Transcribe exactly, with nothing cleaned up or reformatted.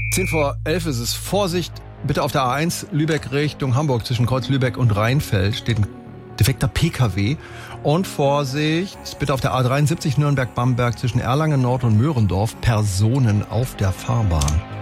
Zehn vor elf ist es. Vorsicht, bitte auf der A eins Lübeck Richtung Hamburg zwischen Kreuz Lübeck und Rheinfeld steht ein defekter P K W. Und Vorsicht, bitte auf der A dreiundsiebzig Nürnberg-Bamberg zwischen Erlangen Nord und Möhrendorf Personen auf der Fahrbahn.